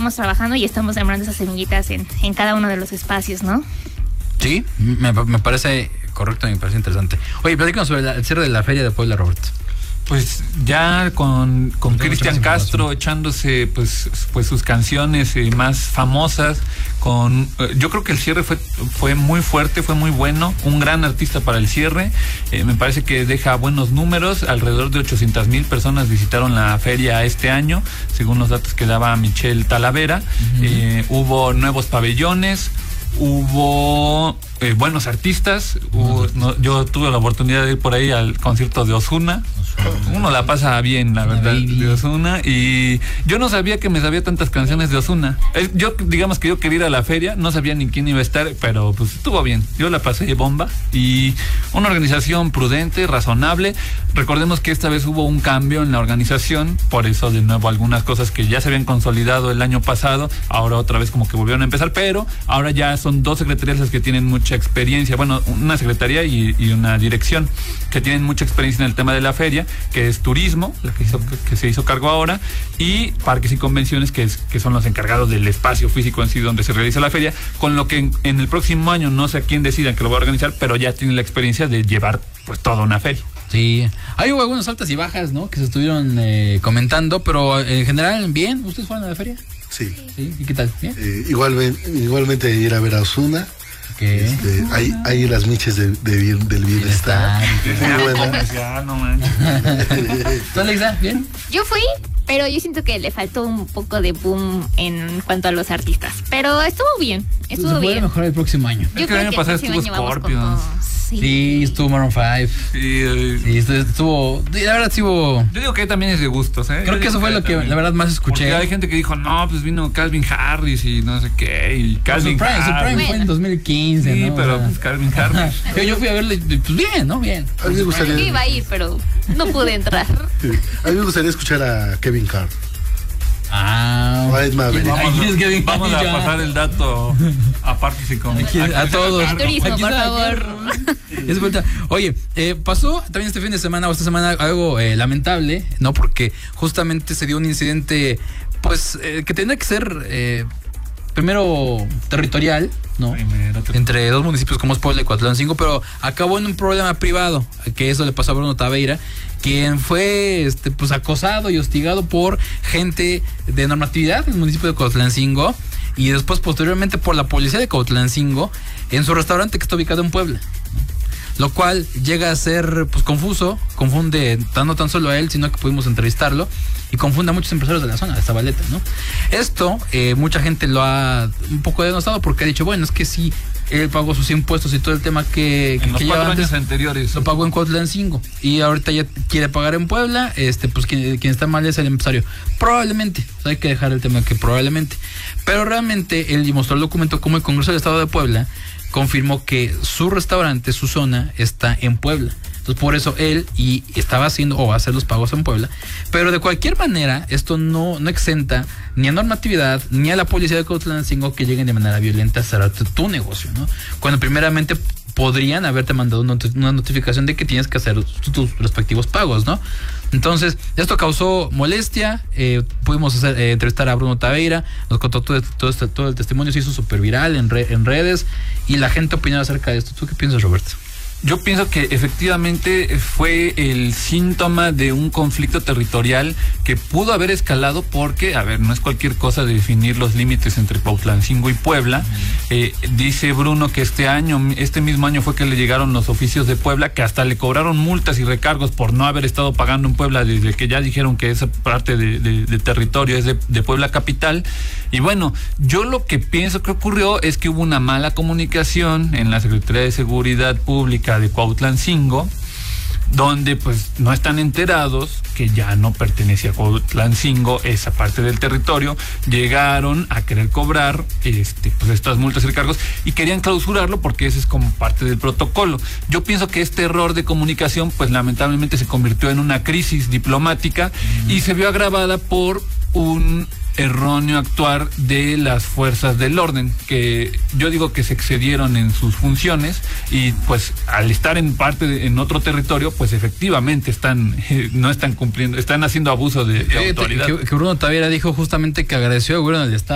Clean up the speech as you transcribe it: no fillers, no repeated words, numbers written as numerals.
estamos trabajando y estamos sembrando esas semillitas en cada uno de los espacios, ¿no? Sí, me parece correcto, me parece interesante. Oye, platícanos sobre el cierre de la Feria de Puebla, Roberto. Pues ya con Cristian Castro echándose pues sus canciones más famosas, yo creo que el cierre fue muy fuerte, fue muy bueno, un gran artista para el cierre. Me parece que deja buenos números, alrededor de 800,000 personas visitaron la feria este año, según los datos que daba Michelle Talavera. Hubo nuevos pabellones, hubo buenos artistas. Yo tuve la oportunidad de ir por ahí al concierto de Ozuna. Uno la pasa bien, la verdad, de Ozuna. Y yo no sabía que me sabía tantas canciones de Ozuna. Digamos que yo quería ir a la feria, no sabía ni quién iba a estar, pero pues estuvo bien. Yo la pasé de bomba. Y una organización prudente, razonable. Recordemos que esta vez hubo un cambio en la organización, por eso de nuevo algunas cosas que ya se habían consolidado el año pasado, ahora otra vez como que volvieron a empezar, pero ahora ya son 2 secretarías las que tienen mucha experiencia, bueno, una secretaría y una dirección que tienen mucha experiencia en el tema de la feria, que es turismo, la que se hizo cargo ahora, y parques y convenciones, que son los encargados del espacio físico en sí donde se realiza la feria, con lo que en el próximo año no sé a quién decida que lo va a organizar, pero ya tienen la experiencia de llevar pues toda una feria. Sí, hay algunas altas y bajas, ¿no? Que se estuvieron comentando, pero en general, bien. ¿Ustedes fueron a la feria? Sí. ¿Y qué tal? ¿Bien? Igualmente ir a ver a Ozuna. Hay las miches del bienestar. Muy buena. ¿Tú, Alexa? ¿Bien? Yo fui, pero yo siento que le faltó un poco de boom en cuanto a los artistas. Pero estuvo bien, Se puede mejorar el próximo año. Yo creo que el año pasado estuvo Scorpions. Sí, estuvo Maroon 5. Sí, estuvo. La verdad, sí hubo. Yo digo que también es de gustos, ¿eh? Creo que eso fue lo que la verdad más escuché. Porque hay gente que dijo, no, pues vino Calvin Harris y no sé qué. Y Calvin Harris. Supreme fue en 2015. Sí, ¿no? pero pues Calvin Harris. Yo fui a verle, pues bien, ¿no? Bien. A mí me gustaría. Yo iba a ir, pero no pude entrar. A mí me gustaría escuchar a Kevin Carr. Vamos a pasar el dato a partes y con a todos. El turismo, por favor. Oye, pasó también este fin de semana o esta semana algo lamentable, ¿no? Porque justamente se dio un incidente, pues, que tendría que ser primero territorial, ¿no? Entre 2 municipios como es Puebla y Cuautlancingo, pero acabó en un problema privado, que eso le pasó a Bruno Taveira, quien fue pues acosado y hostigado por gente de normatividad en el municipio de Cuautlancingo y después posteriormente por la policía de Cuautlancingo en su restaurante que está ubicado en Puebla, lo cual llega a ser pues confuso, confunde no tan solo a él, sino que pudimos entrevistarlo y confunde a muchos empresarios de la zona, de Zabaleta, ¿no? Esto, mucha gente lo ha un poco denostado porque ha dicho, bueno, es que sí, él pagó sus impuestos y todo el tema que los 4 años anteriores lo pagó en Cuautlancingo y ahorita ya quiere pagar en Puebla, pues quien está mal es el empresario. Probablemente, hay que dejar el tema que probablemente, pero realmente él mostró el documento como el Congreso del Estado de Puebla confirmó que su restaurante, su zona, está en Puebla. Entonces, por eso él estaba haciendo o va a hacer los pagos en Puebla. Pero de cualquier manera, esto no exenta ni a normatividad ni a la policía de Cuautlancingo que lleguen de manera violenta a cerrar tu negocio, ¿no? Cuando primeramente podrían haberte mandado una notificación de que tienes que hacer tus respectivos pagos, ¿no? Entonces, esto causó molestia. Pudimos entrevistar a Bruno Taveira, nos contó todo el testimonio, se hizo súper viral en redes y la gente opinó acerca de esto. ¿Tú qué piensas, Roberto? Yo pienso que efectivamente fue el síntoma de un conflicto territorial que pudo haber escalado porque, a ver, no es cualquier cosa definir los límites entre Cuautlancingo y Puebla. Dice Bruno que este mismo año fue que le llegaron los oficios de Puebla, que hasta le cobraron multas y recargos por no haber estado pagando en Puebla desde que ya dijeron que esa parte de territorio es de Puebla capital. Y bueno, yo lo que pienso que ocurrió es que hubo una mala comunicación en la Secretaría de Seguridad Pública de Cuautlancingo, donde pues no están enterados que ya no pertenece a Cuautlancingo esa parte del territorio. Llegaron a querer cobrar pues estas multas y recargos y querían clausurarlo porque ese es como parte del protocolo. Yo pienso que este error de comunicación pues lamentablemente se convirtió en una crisis diplomática y se vio agravada por un erróneo actuar de las fuerzas del orden, que yo digo que se excedieron en sus funciones y pues al estar en otro territorio pues efectivamente no están cumpliendo, están haciendo abuso de autoridad. Que Bruno Taveira dijo justamente que agradeció al gobierno del estado